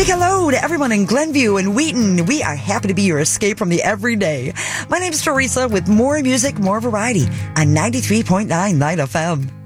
Big hello to everyone in Glenview and Wheaton. We are happy to be your escape from the everyday. My name's Teresa with more music, more variety on 93.9 Light FM.